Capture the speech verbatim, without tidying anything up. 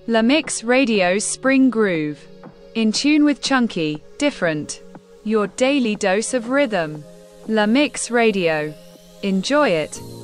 La Mix Radio's Spring Groove. In tune with chunky, different. Your daily dose of rhythm. La Mix Radio. Enjoy it.